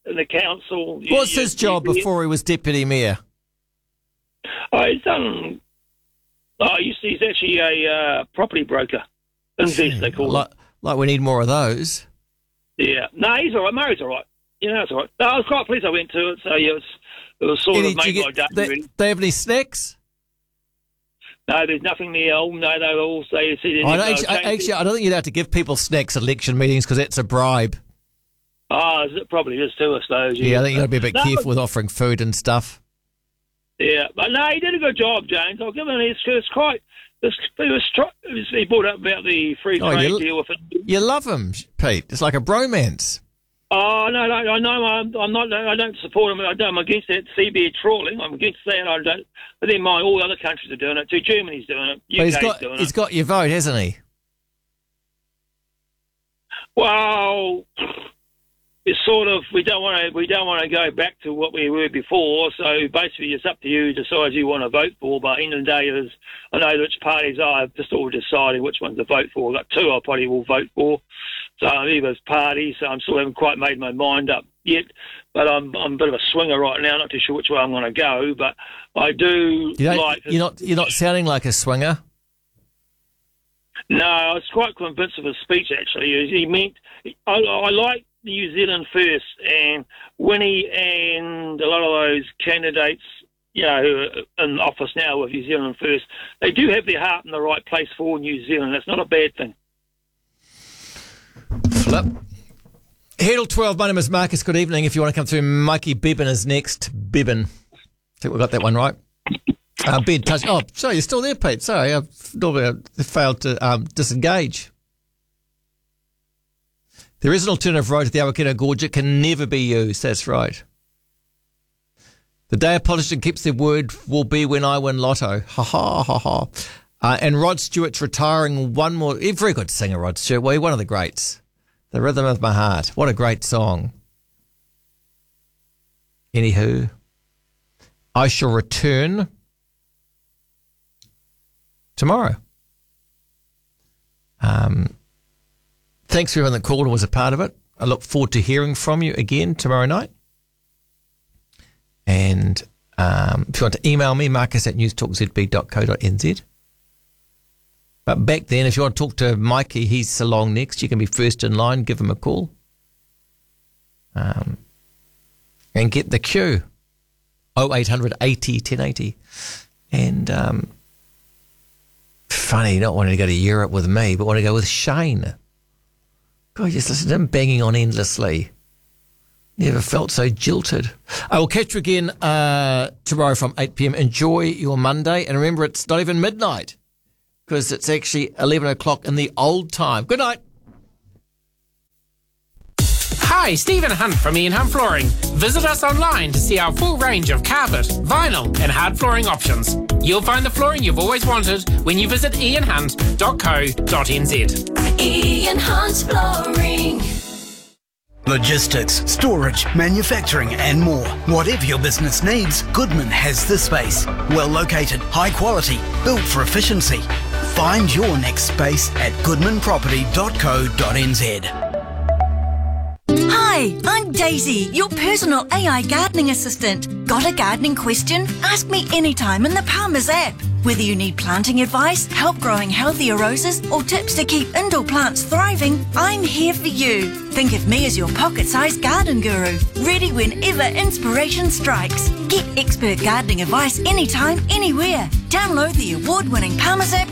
in the council. What's his job before he was deputy mayor? He's done. He's actually a property broker. Invest, they call it. Like we need more of those. Yeah. No, he's all right. Murray's all right. It's all right. No, I was quite pleased I went to it, so yeah, it was sort of made my day, really. They have any snacks? No, there's nothing there. Oh, no, they all say... Actually, I don't think you'd have to give people snacks at election meetings because that's a bribe. Oh, it probably is too, I suppose. Yeah, I think you've got to be a bit careful with offering food and stuff. Yeah, but no, he did a good job, James. I'll give him it's quite... He brought up about the free trade deal with it. You love him, Pete. It's like a bromance. Oh, no, I know I'm not. I don't support him. I'm against that seabed trawling. I'm against that. I don't. But then mind, all the other countries are doing it too. Germany's doing it. UK's doing it. He's got your vote, hasn't he? Well, it's sort of we don't want to go back to what we were before. So basically, it's up to you to decide who you want to vote for. But at the end of the day, I know which parties I've just all decided which ones to vote for. I've got two I probably will vote for. So either parties, so I still haven't quite made my mind up yet. But I'm a bit of a swinger right now. Not too sure which way I'm going to go. But I do like. You're not sounding like a swinger. No, I was quite convinced of his speech. Actually, he meant I like New Zealand first, and Winnie and a lot of those candidates, who are in office now with New Zealand first, they do have their heart in the right place for New Zealand. That's not a bad thing. Flip. Headle 12, my name is Marcus. Good evening. If you want to come through, Mikey Bevan is next. Bevan. I think we got that one right. Bed touch. Oh, sorry, you're still there, Pete. Sorry, I failed to disengage. There is an alternative road to the Awakena Gorge. It can never be used. That's right. The day a politician keeps their word will be when I win lotto. Ha ha ha ha. And Rod Stewart's retiring one more. Very good singer, Rod Stewart. Well, one of the greats. The Rhythm of My Heart. What a great song. Anywho, I shall return tomorrow. Thanks for everyone that called and was a part of it. I look forward to hearing from you again tomorrow night. And if you want to email me, marcus@newstalkzb.co.nz. But back then, if you want to talk to Mikey, he's along next. You can be first in line. Give him a call. And get the queue. 0800 80 1080. And funny, not wanting to go to Europe with me, but want to go with Shane. God, just listen to him banging on endlessly. Never felt so jilted. I will catch you again tomorrow from 8 p.m. Enjoy your Monday. And remember, it's not even midnight because it's actually 11 o'clock in the old time. Good night. Hi, Stephen Hunt from Ian Hunt Flooring. Visit us online to see our full range of carpet, vinyl and hard flooring options. You'll find the flooring you've always wanted when you visit ianhunt.co.nz. Ian Hunt Flooring. Logistics, storage, manufacturing and more. Whatever your business needs, Goodman has the space. Well located, high quality, built for efficiency. Find your next space at goodmanproperty.co.nz. Hi, I'm Daisy, your personal AI gardening assistant. Got a gardening question? Ask me anytime in the Palmer's app. Whether you need planting advice, help growing healthier roses, or tips to keep indoor plants thriving, I'm here for you. Think of me as your pocket-sized garden guru, ready whenever inspiration strikes. Get expert gardening advice anytime, anywhere. Download the award-winning Palmer's app